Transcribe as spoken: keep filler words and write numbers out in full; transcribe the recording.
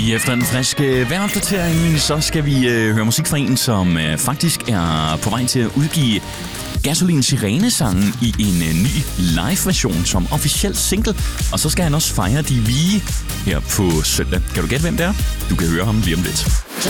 Lige efter en frisk øh, vejropdatering, så skal vi øh, høre musik fra en, som øh, faktisk er på vej til at udgive Gasolin Sirene-sangen i en øh, ny live-version som officiel single. Og så skal han også fejre de vige her på søndag. Kan du gætte, hvem det er? Du kan høre ham lige om lidt.